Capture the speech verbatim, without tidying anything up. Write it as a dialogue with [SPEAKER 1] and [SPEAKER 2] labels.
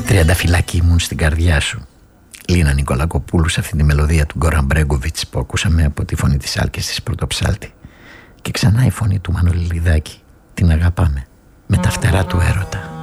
[SPEAKER 1] Τριανταφυλάκι ήμουν στην καρδιά σου. Λίνα Νικολακοπούλου σε αυτή τη μελωδία του Γκόραν Μπρέγκοβιτς που ακούσαμε από τη φωνή της Άλκης της Πρωτοψάλτη. Και ξανά η φωνή του Μανώλη Λιδάκη. Την αγαπάμε με τα φτερά του έρωτα.